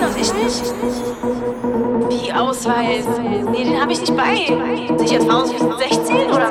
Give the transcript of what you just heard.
und ich nicht? Wie Ausweis? Nee, den habe ich nicht bei. Sicher, jetzt waren Sie 16 oder?